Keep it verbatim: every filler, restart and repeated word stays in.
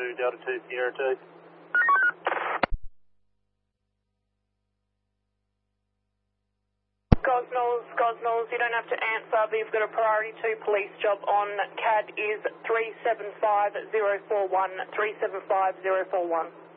two, Delta two, Sierra two. Gosnells, Gosnells, you don't have to answer, but you've got a priority two police job on. C A D is three seven five zero four one, three seven five zero four one.